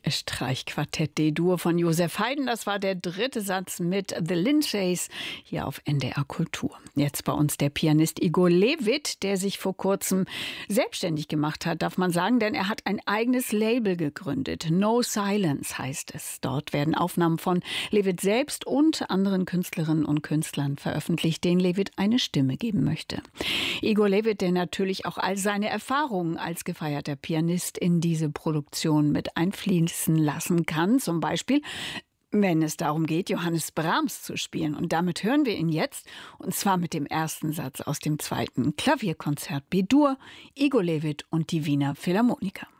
Streichquartett D-Dur von Joseph Haydn. Das war der dritte Satz mit The Lindshays hier auf NDR Kultur. Jetzt bei uns der Pianist Igor Levit, der sich vor kurzem selbstständig gemacht hat, darf man sagen, denn er hat ein eigenes Label gegründet. No Silence heißt es. Dort werden Aufnahmen von Levit selbst und anderen Künstlerinnen und Künstlern veröffentlicht, denen Levit eine Stimme geben möchte. Igor Levit, der natürlich auch all seine Erfahrungen als gefeierter Pianist in diese Produktion mit einfließen lassen kann, zum Beispiel wenn es darum geht, Johannes Brahms zu spielen. Und damit hören wir ihn jetzt, und zwar mit dem ersten Satz aus dem zweiten Klavierkonzert B-Dur, Igor Levit und die Wiener Philharmoniker.